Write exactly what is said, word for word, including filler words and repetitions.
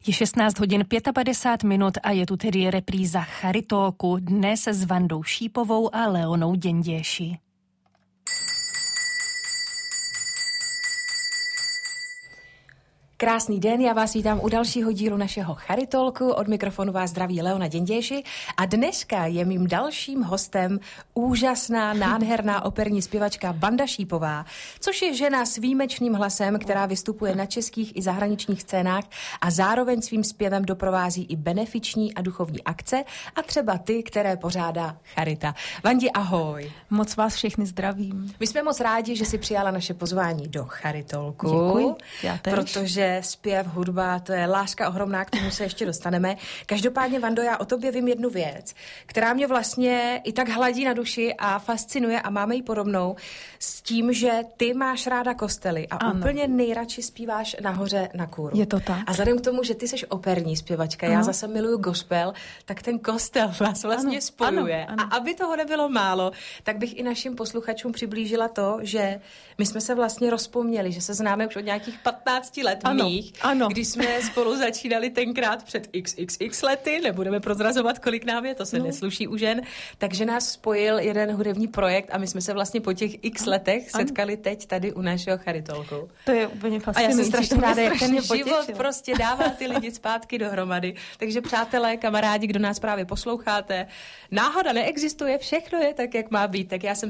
Je šestnáct hodin padesát pět minut a je tu tedy repríza Charitalku, dnes s Vandou Šípovou a Leonou Děnděši. Krásný den, já vás vítám u dalšího dílu našeho Charitalku. Od mikrofonu vás zdraví Leona Děnděši a dneska je mým dalším hostem úžasná, nádherná operní zpěvačka Vanda Šípová, což je žena s výjimečným hlasem, která vystupuje na českých i zahraničních scénách a zároveň svým zpěvem doprovází i benefiční a duchovní akce a třeba ty, které pořádá Charita. Vandi, ahoj. Moc vás všechny zdravím. My jsme moc rádi, že jsi přijala naše pozvání do Charitalku. Děkuji, já tež. Protože zpěv, hudba, to je láska ohromná, k tomu se ještě dostaneme. Každopádně, Vando, já o tobě vím jednu věc, která mě vlastně i tak hladí na duši a fascinuje a máme ji podobnou s tím, že ty máš ráda kostely a ano. úplně nejradši zpíváš nahoře na kůru. Je to tak. A vzhledem k tomu, že ty jsi operní zpěvačka, ano. já zase miluju gospel, tak ten kostel vás vlastně ano. spojuje. Ano. Ano. A aby toho nebylo málo, tak bych i našim posluchačům přiblížila to, že my jsme se vlastně rozpomněli, že se známe už od nějakých patnácti let. Ano. Mých, ano. když jsme spolu začínali tenkrát před iks iks iks lety, nebudeme prozrazovat, kolik nám je, to se no. nesluší u žen, takže nás spojil jeden hudební projekt a my jsme se vlastně po těch x letech ano. setkali teď tady u našeho Charitalku. To je úplně fascinující. A já jsem strašně ráda, jak ten potěšilo. život prostě dává ty lidi zpátky dohromady. Takže přátelé, kamarádi, kdo nás právě posloucháte, náhoda neexistuje, všechno je tak, jak má být. Tak já jsem